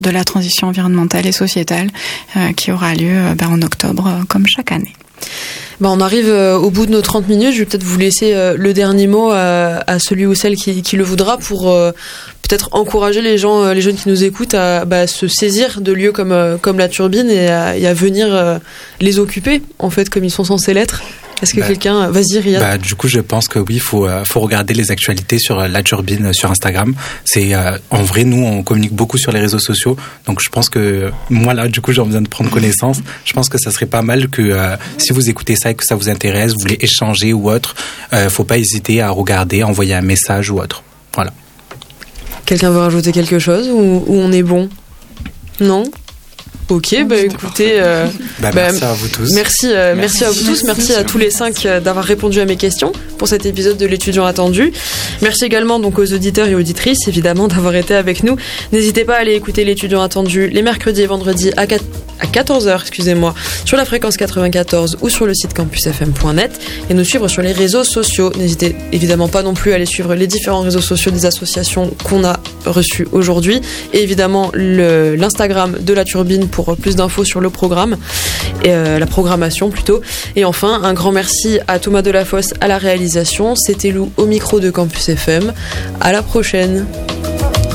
de la transition environnementale et sociétale qui aura lieu en octobre, comme chaque année. On arrive au bout de nos 30 minutes. Je vais peut-être vous laisser le dernier mot à celui ou celle qui le voudra pour peut-être encourager les jeunes qui nous écoutent à se saisir de lieux comme la Turbine et à venir les occuper, en fait, comme ils sont censés l'être. Est-ce que quelqu'un... Vas-y, Riyad. Du coup, je pense que oui, faut regarder les actualités sur la Turbine sur Instagram. C'est en vrai, nous, on communique beaucoup sur les réseaux sociaux. Donc, je pense que moi, là, du coup, j'ai besoin de prendre connaissance. Je pense que ça serait pas mal que si vous écoutez ça et que ça vous intéresse, vous voulez échanger ou autre, faut pas hésiter à regarder, à envoyer un message ou autre. Voilà. Quelqu'un veut rajouter quelque chose ou on est bon? Non? Ok, écoutez, merci à vous tous. Merci à vous tous, merci à tous les 5 d'avoir répondu à mes questions pour cet épisode de l'étudiant attendu. Merci également donc aux auditeurs et auditrices évidemment d'avoir été avec nous. N'hésitez pas à aller écouter l'étudiant attendu les mercredis et vendredis à 14h, sur la fréquence 94 ou sur le site campusfm.net et nous suivre sur les réseaux sociaux. N'hésitez évidemment pas non plus à aller suivre les différents réseaux sociaux des associations qu'on a reçues aujourd'hui et évidemment l'Instagram de la Turbine pour plus d'infos sur le programme et la programmation plutôt. Et enfin, un grand merci à Thomas Delafosse à la réalisation. C'était Lou au micro de Campus FM. À la prochaine.